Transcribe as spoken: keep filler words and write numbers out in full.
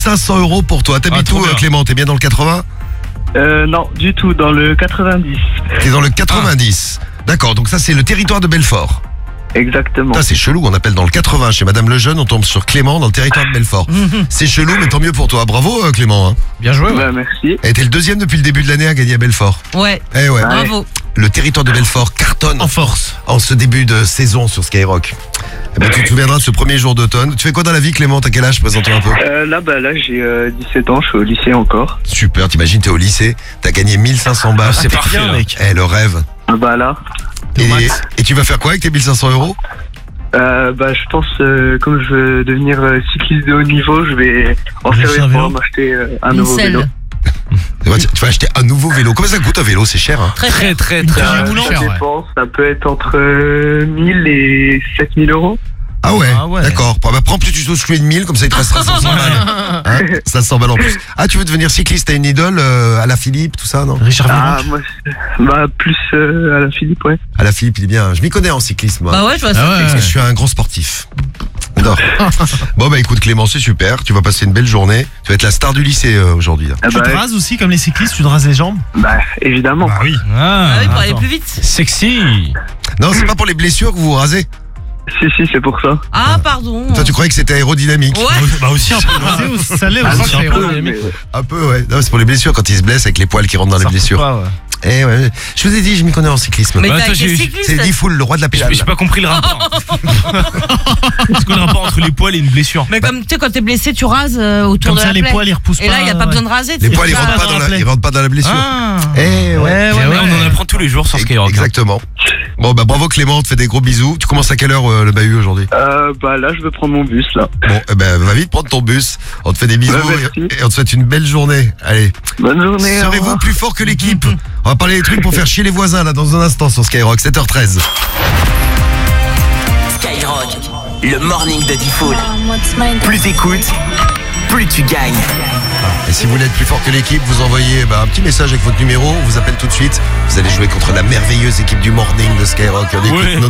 cinq cents euros pour toi. T'habites Ah, où trop bien. Clément? T'es bien dans le quatre-vingts? Euh, non, du tout, dans le quatre-vingt-dix. T'es dans le quatre-vingt-dix. D'accord, donc ça c'est le territoire de Belfort. Exactement. Ça c'est chelou, on appelle dans le quatre-vingts chez Madame Lejeune, on tombe sur Clément dans le territoire de Belfort. C'est chelou, mais tant mieux pour toi. Bravo euh, Clément. Hein. Bien joué, ouais. Bah, merci. Et t'es le deuxième depuis le début de l'année à gagner à Belfort. Ouais, Eh ouais. bravo. Le territoire de Belfort cartonne En force. en ce début de saison sur Skyrock. Eh ben, tu te souviendras de ce premier jour d'automne. Tu fais quoi dans la vie Clément? T'as quel âge? Présente-toi un peu. Euh, là, bah, là, j'ai euh, dix-sept ans, je suis au lycée encore. Super, t'imagines, t'es au lycée, t'as gagné mille cinq cents balles. C'est parfait, bien, là. mec. Eh, le rêve. Ah, bah, là. Et, Au max. et tu vas faire quoi avec tes mille cinq cents euros? Euh, bah, je pense, euh, comme je veux devenir euh, cycliste de haut niveau, je vais en Acheter servir un pour vélo m'acheter euh, un Une nouveau selle. vélo. tu, vas, tu vas acheter un nouveau vélo. Combien ça coûte un vélo? C'est cher, hein? Très Très, cher. très, Une très. tenue Euh, moulante, ça cher, ouais. dépend, ça peut être entre euh, mille et sept mille euros. Ah ouais, Ah ouais. d'accord. Bah, prends plus du tout celui de mille, comme ça il te restera cinq cents balles. Hein, cinq cents balles en plus. Ah, tu veux devenir cycliste? T'as une idole euh, à la Philippe, tout ça, non? Richard Ah, Virenque. moi, c'est- bah, plus euh, à la Philippe, ouais. À la Philippe, il est bien. Je m'y connais en cyclisme, moi. Bah ouais, je vois Ah ça. ouais. Parce que je suis un grand sportif. Non. Bon bah écoute Clément, c'est super. Tu vas passer une belle journée. Tu vas être la star du lycée euh, aujourd'hui. là. Ah, Tu bah, te rases aussi comme les cyclistes, tu te rases les jambes? bah, évidemment. Bah oui. Ah oui, pour aller attends. plus vite. Sexy. Non, c'est pas pour les blessures que vous vous rasez. Si, si, c'est pour ça. Ah, pardon. Toi, tu croyais que c'était aérodynamique? Ouais. Bah aussi un peu. C'est aussi- ça l'est Ah, aussi c'est un un peu. peu. Mais, Un peu, ouais. Non, c'est pour les blessures quand ils se blessent avec les poils qui rentrent dans les Ça blessures. repousse pas, ouais. Eh ouais. Je vous ai dit, je m'y connais en cyclisme. Mais Bah, t'as toi, été j'ai- cycliste. C'est Diffoul, le roi de la pédale. J'ai j'ai pas compris le rapport. C'est quoi le rapport entre les poils et une blessure? Mais comme tu sais, quand t'es blessé, tu rases euh, autour Comme de ça, la les plaie. poils, ils repoussent pas. Et là, il n'y a pas ouais. besoin de raser. Les c'est poils, ils ça. rentrent pas dans la, ils rentrent pas dans la blessure. Ah. Eh ouais. Ouais, Eh ouais, ouais, on en apprend tous les jours sur Skyrock. hein. Exactement. Bon bah bravo Clément, on te fait des gros bisous. Tu commences à quelle heure euh, le bahut aujourd'hui? Euh, bah, là, je vais prendre mon bus, là. Bon, eh ben va vite prendre ton bus. On te fait des bisous Ouais, merci. et, et on te souhaite une belle journée. Allez. Bonne journée. au Serez-vous revoir. plus fort que l'équipe? On va parler des trucs pour faire chier les voisins là dans un instant sur Skyrock, sept heures treize. Skyrock, le morning de Diffoul. Plus t'écoutes, plus tu gagnes. Et si vous voulez être plus fort que l'équipe, vous envoyez bah, un petit message avec votre numéro, on vous appelle tout de suite. Vous allez jouer contre la merveilleuse équipe du morning de Skyrock. On écoute Ouais. nos